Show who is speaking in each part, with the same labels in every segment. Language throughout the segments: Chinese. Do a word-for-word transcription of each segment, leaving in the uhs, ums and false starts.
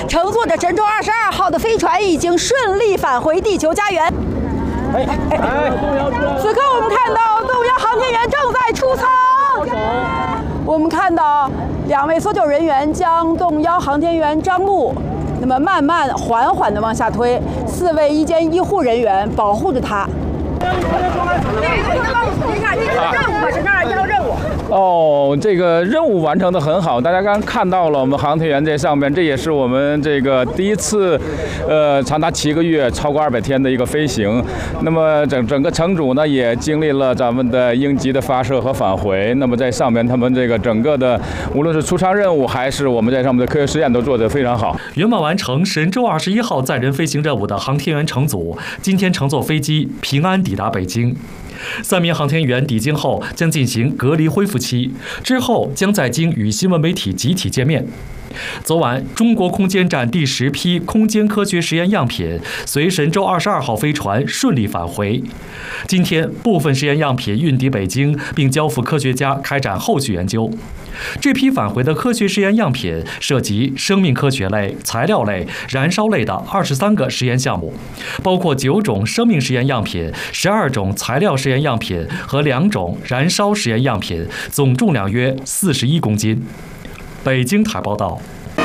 Speaker 1: 乘坐着神舟二十二号的飞船已经顺利返回地球家园。哎哎哎！此刻我们看到动幺航天员正在出舱。我们看到两位搜救人员将动幺航天员张陆，那么慢慢缓缓地往下推，四位医监医护人员保护着他。这个告诉一下，这个任务是哪项任务？
Speaker 2: 哦，这个任务完成得很好，大家刚刚看到了我们航天员在上面，这也是我们这个第一次，呃，长达七个月、超过二百天的一个飞行。那么整整个乘组呢，也经历了咱们的应急的发射和返回。那么在上面，他们这个整个的，无论是出舱任务还是我们在上面的科学实验，都做得非常好。
Speaker 3: 圆满完成神舟二十一号载人飞行任务的航天员乘组，今天乘坐飞机平安抵达北京。三名航天员抵京后将进行隔离恢复期，之后将在京与新闻媒体集体见面。昨晚，中国空间站第十批空间科学实验样品随神舟二十二号飞船顺利返回。今天，部分实验样品运抵北京，并交付科学家开展后续研究。这批返回的科学实验样品涉及生命科学类、材料类、燃烧类的二十三个实验项目，包括九种生命实验样品、十二种材料实验样品和两种燃烧实验样品，总重量约四十一公斤。北京台报道。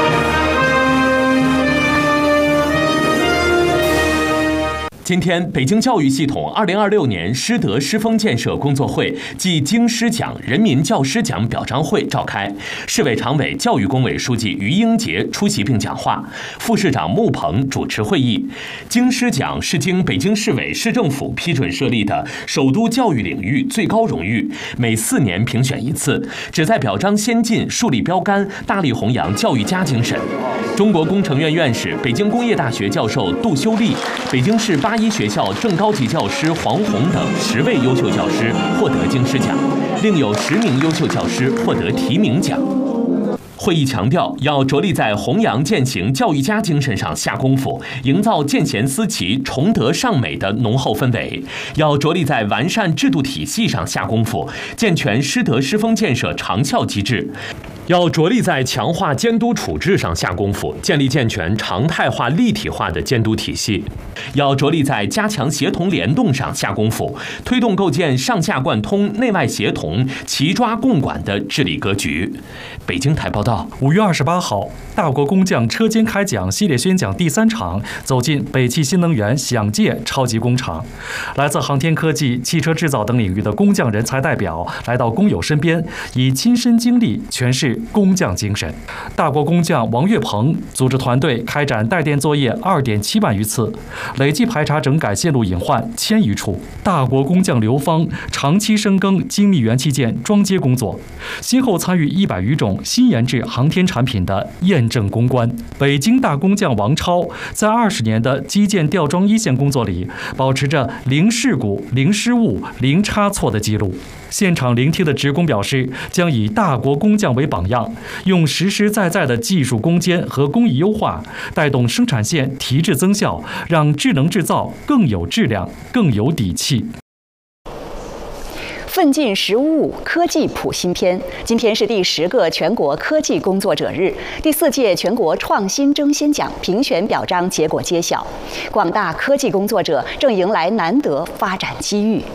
Speaker 4: 今天，北京教育系统二零二六年师德师风建设工作会暨京师奖人民教师奖表彰会召开，市委常委、教育工委书记于英杰出席并讲话，副市长穆鹏主持会议。京师奖是经北京市委市政府批准设立的首都教育领域最高荣誉，每四年评选一次，旨在表彰先进、树立标杆，大力弘扬教育家精神。中国工程院院士、北京工业大学教授杜修丽，北京市八一学校正高级教师黄红等十位优秀教师获得京师奖，另有十名优秀教师获得提名奖。会议强调，要着力在弘扬践行教育家精神上下功夫，营造见贤思齐、崇德尚美的浓厚氛围；要着力在完善制度体系上下功夫，健全师德师风建设长效机制；要着力在强化监督处置上下功夫，建立健全常态化、立体化的监督体系；要着力在加强协同联动上下功夫，推动构建上下贯通、内外协同、齐抓共管的治理格局。北京台报道。
Speaker 3: 五月二十八号，大国工匠车间开讲系列宣讲第三场走进北汽新能源响界超级工厂，来自航天科技、汽车制造等领域的工匠人才代表来到工友身边，以亲身经历诠释工匠精神。大国工匠王岳鹏组织团队开展带电作业二点七万余次，累计排查整改线路隐患千余处。大国工匠刘芳长期深耕精密元器件装接工作，先后参与一百余种新研制航天产品的验证攻关。北京大工匠王超在二十年的基建吊装一线工作里，保持着零事故、零失误、零差错的记录。现场聆听的职工表示，将以大国工匠为榜样，用实实在在的技术攻坚和工艺优化，带动生产线提质增效，让智能制造更有质量、更有底气。
Speaker 5: 奋进十五五，科技谱新篇。今天是第十个全国科技工作者日，第四届全国创新争先奖评选表彰结果揭晓，广大科技工作者正迎来难得发展机遇。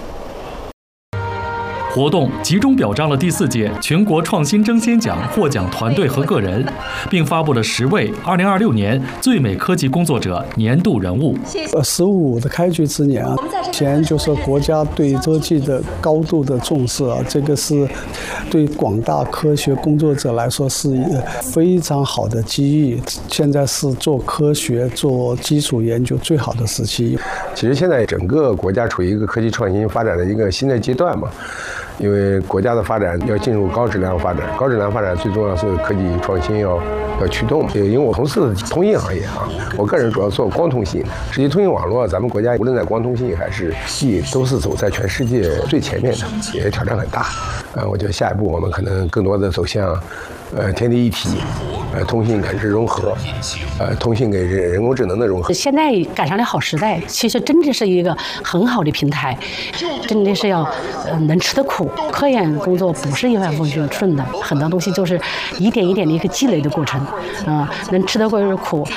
Speaker 3: 活动集中表彰了第四届全国创新争先奖获奖团队和个人，并发布了十位二零二六年最美科技工作者年度人物。
Speaker 6: 呃，十五五的开局之年啊，前就是国家对科技的高度的重视啊，这个是对广大科学工作者来说是一个非常好的机遇。现在是做科学、做基础研究最好的时期。
Speaker 7: 其实现在整个国家处于一个科技创新发展的一个新的阶段嘛。因为国家的发展要进入高质量发展，高质量发展最重要是科技创新要要驱动。因为我从事的通信行业啊，我个人主要做光通信，实际通信网络咱们国家无论在光通信还是系都是走在全世界最前面的，也挑战很大。呃，我觉得下一步我们可能更多的走向呃天地一体，呃通信感知融合，呃通信给人人工智能的融合。
Speaker 8: 现在赶上了好时代，其实真的是一个很好的平台，真的是要呃能吃得苦。科研工作不是一帆风顺的，很多东西就是一点一点的一个积累的过程，啊、呃，能吃得过苦，